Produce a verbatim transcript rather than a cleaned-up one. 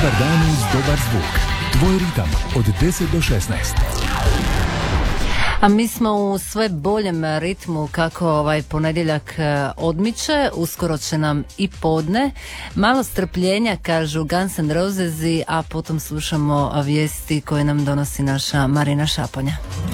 Dobar dan uz dobar zvuk. Tvoj ritam od deset do šesnaest. A mi smo u sve boljem ritmu kako ovaj ponedjeljak odmiče, uskoro će nam i podne. Malo strpljenja, kažu Guns N' Roses, a potom slušamo vijesti koje nam donosi naša Marina Šaponja.